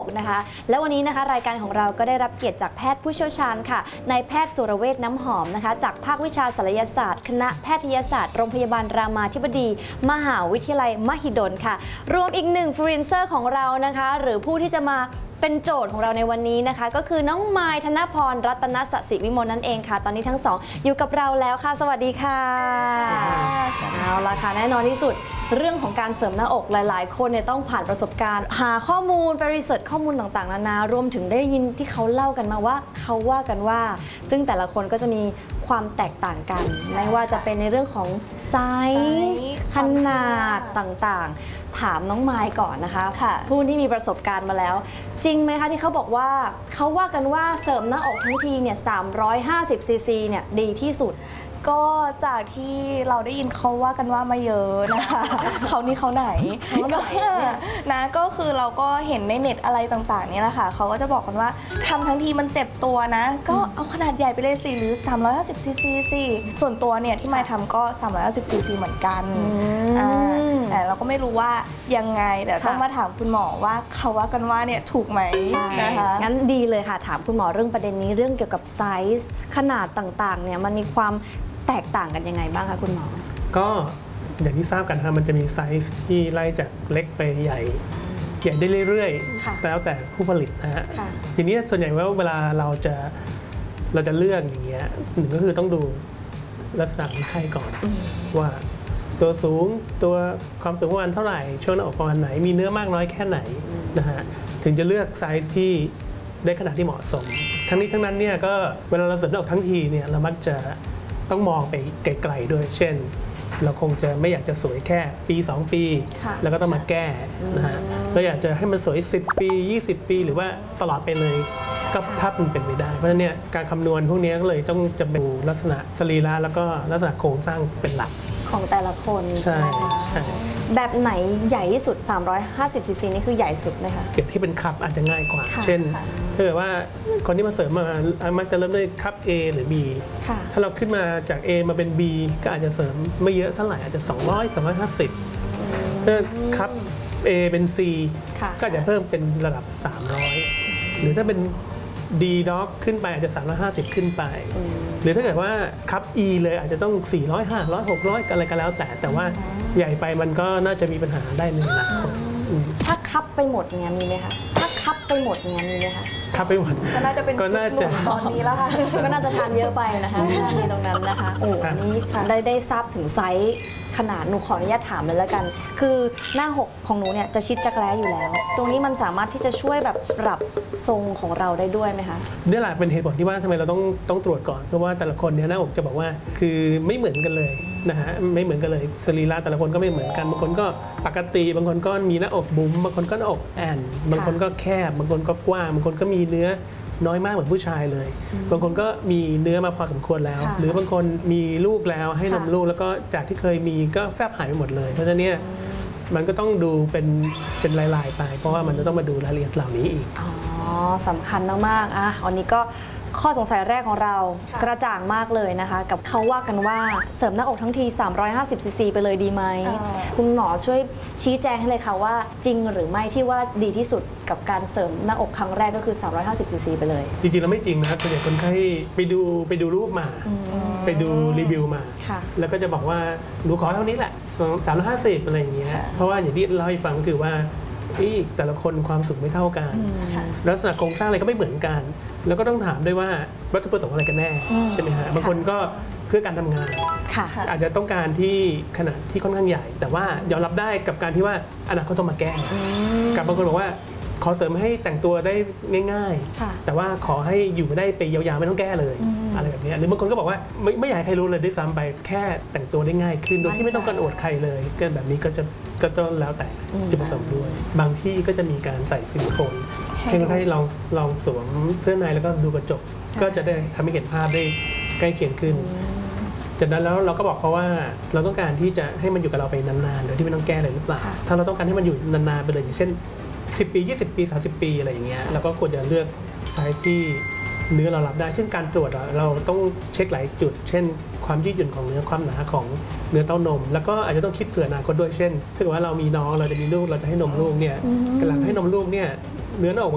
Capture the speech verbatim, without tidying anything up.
นะคะแล้ววันนี้นะคะรายการของเราก็ได้รับเกียรติจากแพทย์ผู้เชี่ยวชาญค่ะนายแพทย์สุรเวชน้ำหอมนะคะจากภาควิชาศัลยศาสตร์คณะแพทยศาสตร์โรงพยาบาลรามาธิบดีมหาวิทยาลัยมหิดลค่ะรวมอีกหนึ่งฟรีแลนเซอร์ของเรานะคะหรือผู้ที่จะมาเป็นโจทย์ของเราในวันนี้นะคะก็คือน้องมายธนพรรัตนสศิวิมลนั่นเองค่ะตอนนี้ทั้งสองอยู่กับเราแล้วค่ะสวัสดีค่ะเอาละค่ะแน่นอนที่สุดเรื่องของการเสริมหน้าอกหลายๆคนเนี่ยต้องผ่านประสบการณ์หาข้อมูลไปรีเสิร์ชข้อมูลต่างๆนานารวมถึงได้ยินที่เขาเล่ากันมาว่าเขาว่ากันว่าซึ่งแต่ละคนก็จะมีความแตกต่างกันไม่ว่าจะเป็นในเรื่องของไซส์ขนาดต่างๆถามน้องไมค์ก่อนนะคะผู้ที่มีประสบการณ์มาแล้วจริงไหมคะที่เขาบอกว่าเขาว่ากันว่าเสริมหน้าอกทั้งทีเนี่ยสามร้อยห้าสิบซีซีเนี่ยดีที่สุดก็จากที่เราได้ยินเขาว่ากันว่ามาเยอะนะคะเขานี่เขาไหนนะก็คือเราก็เห็นในเน็ตอะไรต่างๆนี่แหละค่ะเขาก็จะบอกกันว่าทำทั้งทีมันเจ็บตัวนะก็เอาขนาดใหญ่ไปเลยสิหรือสามร้อยห้าสิบซีซีสิส่วนตัวเนี่ยที่มายทำก็สามร้อยห้าสิบซีซีเหมือนกันแต่เราก็ไม่รู้ว่ายังไงแต่ต้องมาถามคุณหมอว่าเขาว่ากันว่าเนี่ยถูกไหมนะคะงั้นดีเลยค่ะถามคุณหมอเรื่องประเด็นนี้เรื่องเกี่ยวกับไซส์ขนาดต่างๆเนี่ยมันมีความแตกต่างกันยังไงบ้างคะคุณหมอก็อย่างที่ทราบกันนะมันจะมีไซส์ที่ไล่จากเล็กไปใหญ่ใหญ่ได้เรื่อยๆแล้วแต่ผู้ผลิตนะฮะทีนี้ส่วนใหญ่ว่าเวลาเราจะเราจะเลือกอย่างเงี้ยหนึ่งก็คือต้องดูลักษณะของไข้ก่อนว่าตัวสูงตัวความสูงประมาณเท่าไหร่ช่วงหน้าอกประมาณไหนมีเนื้อมากน้อยแค่ไหนนะฮะถึงจะเลือกไซส์ที่ได้ขนาดที่เหมาะสมทั้งนี้ทั้งนั้นเนี่ยก็เวลาเราเสริมหน้าอกทั้งทีเนี่ยเรามักจะต้องมองไปไกลๆด้วยเช่นเราคงจะไม่อยากจะสวยแค่ปีสองปีแล้วก็ต้องมาแก้นะฮะเราอยากจะให้มันสวยสิบปียี่สิบปีหรือว่าตลอดไปเลยก็ถ้ามันเป็นไปได้เพราะฉะนั้นเนี่ยการคำนวณพวกนี้ก็เลยต้องจะดูลักษณะสรีระแล้วก็ลักษณะโครงสร้างเป็นหลักของแต่ละคนใช่ใช่แบบไหนใหญ่ที่สุดสามร้อยห้าสิบซีซีนี่คือใหญ่สุดไหมคะเก็บที่เป็นคัพอาจจะง่ายกว่าเช่นถ้าเกิดว่าคนที่มาเสริมมามักจะเริ่มด้วยคัพ A หรือ B ถ้าเราขึ้นมาจาก A มาเป็น B ก็อาจจะเสริมไม่เยอะเท่าไหร่อาจจะสองร้อย สองร้อยห้าสิบถ้าคัพ A เป็น C ก็อาจจะเพิ่มเป็นระดับสามร้อยหรือถ้าเป็นD Doc ขึ้นไปอาจจะสามร้อยห้าสิบขึ้นไปหรือถ้าเกิดว่าคัพ E เลยอาจจะต้องสี่ร้อย ห้าร้อย หกร้อยอะไรก็แล้วแต่แต่ว่าใหญ่ไปมันก็น่าจะมีปัญหาได้ในอนาคตถ้าคัพไปหมดเนี่ยมีไหมคะถ้าคัพไปหมดเนี่ยมีไหมคะคัพไปหมดก็น่าจะเป็นชุดหนุ่มตอนนี้แล้วค่ะก็น่าจะทานเยอะไปนะคะในตรงนั้นนะคะโอ้อันนี้ได้ได้ทราบถึงไซส์ขนาดหนูขออนุญาตถามเลยแล้วกันคือหน้าหกของหนูเนี่ยจะชิดจักแร้อยู่แล้วตรงนี้มันสามารถที่จะช่วยแบบปรับทรงของเราได้ด้วยไหมคะนี่แหละเป็นเหตุผลที่ว่าทำไมเราต้องต้องตรวจก่อนเพราะว่าแต่ละคนเนี่ยหน้าอกจะบอกว่าคือไม่เหมือนกันเลยนะฮะไม่เหมือนกันเลยสรีระแต่ละคนก็ไม่เหมือนกันบางคนก็ปกติบางคนก็มีหน้าอกบุ๋มบางคนก็หน้าอกแอนบางคนก็แคบบางคนก็กว้างบางคนก็มีเนื้อน้อยมากเหมือนผู้ชายเลยบางคนก็มีเนื้อมาพอสมควรแล้วหรือบางคนมีลูกแล้วให้นมลูกแล้วก็จากที่เคยมีก็แฟบหายไปหมดเลยเพราะฉะนั้นเนี่ยมันก็ต้องดูเป็นเป็นลายๆไปเพราะว่ามันจะต้องมาดูรายละเอียดเหล่านี้อีกอ๋อสำคัญมากๆอ่ะวันนี้ก็ข้อสงสัยแรกของเรากระจ่างมากเลยนะคะกับเขาว่ากันว่าเสริมหน้าอกทั้งทีสามร้อยห้าสิบซีซีไปเลยดีไหมคุณหมอช่วยชี้แจงให้เลยค่ะว่าจริงหรือไม่ที่ว่าดีที่สุดกับการเสริมหน้าอกครั้งแรกก็คือสามร้อยห้าสิบซีซีไปเลยจริงๆแล้วไม่จริงนะครับส่วนใหญ่คนไข้ไปดูไปดูรูปมาไปดูรีวิวมาแล้วก็จะบอกว่าหนูขอเท่านี้แหละสามร้อยห้าสิบอะไรอย่างเงี้ยเพราะว่าอย่างที่เล่าให้ฟังคือว่าแต่ละคนความสูงไม่เท่ากันลักษณะโครงสร้างอะไรก็ไม่เหมือนกันแล้วก็ต้องถามด้วยว่าวัตถุประสงค์อะไรกันแน่ใช่ไหมฮะบางคนก็เพื่อการทำงานอาจจะต้องการที่ขนาดที่ค่อนข้างใหญ่แต่ว่ายอมรับได้กับการที่ว่าอนาคตต้องมาแก้กับบางคนบอกว่าขอเสริมให้แต่งตัวได้ง่ายๆแต่ว่าขอให้อยู่ได้ไปยาวๆไม่ต้องแก้เลยอะไรแบบนี้หรือบางคนก็บอกว่าไม่ไม่อยากให้ใครรู้เลยด้วยซ้ำไปแค่แต่งตัวได้ง่ายขึ้นโดยที่ไม่ต้องการอวดใครเลยก็แบบนี้ก็จะก็ต้องแล้วแต่จุดประสงค์ด้วยบางที่ก็จะมีการใส่ซิลิโคนให้คนไข้ลองลองสวมเสื้อในแล้วก็ดูกระจกก็จะได้ทำให้เห็นภาพได้ใกล้เคียงขึ้นจากนั้นแล้วเราก็บอกเขาว่าเราต้องการที่จะให้มันอยู่กับเราไปนานๆโดยที่ไม่ต้องแก้เลยหรือเปล่าถ้าเราต้องการให้มันอยู่นานๆไปเลยอย่างเช่นสิบปียี่สิบปีสามสิบปีอะไรอย่างเงี้ยเราก็ควรจะเลือกไซส์ที่เนื้อเรารับได้ซึ่งการตรวจเราต้องเช็คหลายจุดเช่นความยืดหยุ่นของเนื้อความหนาของเนื้อเต้านมแล้วก็อาจจะต้องคิดเผื่ออนาคตด้วยเช่นถ้าเกิดว่าเรามีน้องเราจะมีลูกเราจะให้นมลูกเนี่ยกำลังให้นมลูกเนี่ยเนื้อหน้าอก